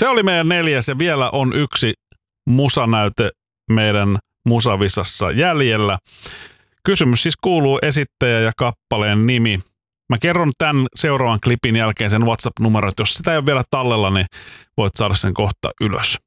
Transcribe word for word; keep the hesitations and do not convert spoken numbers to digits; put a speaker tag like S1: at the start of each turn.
S1: Se oli meidän neljäs ja vielä on yksi musanäyte meidän musavisassa jäljellä. Kysymys siis kuuluu esittäjä ja kappaleen nimi. Mä kerron tämän seuraavan klipin jälkeen sen WhatsApp-numero, että jos sitä ei ole vielä tallella, niin voit saada sen kohta ylös.